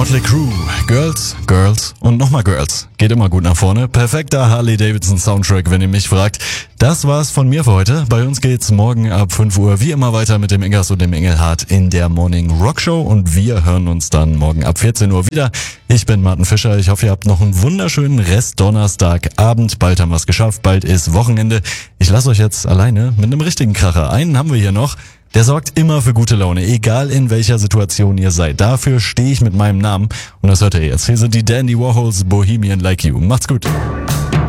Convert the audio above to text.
Motley Crue, Girls, Girls und nochmal Girls. Geht immer gut nach vorne. Perfekter Harley-Davidson-Soundtrack, wenn ihr mich fragt. Das war's von mir für heute. Bei uns geht's morgen ab 5 Uhr wie immer weiter mit dem Ingas und dem Engelhardt in der Morning Rock Show und wir hören uns dann morgen ab 14 Uhr wieder. Ich bin Martin Fischer. Ich hoffe, ihr habt noch einen wunderschönen Rest Donnerstagabend. Bald haben wir's geschafft. Bald ist Wochenende. Ich lasse euch jetzt alleine mit einem richtigen Kracher. Einen haben wir hier noch. Der sorgt immer für gute Laune, egal in welcher Situation ihr seid. Dafür stehe ich mit meinem Namen und das hört ihr jetzt. Hier sind die Dandy Warhols, Bohemian Like You. Macht's gut.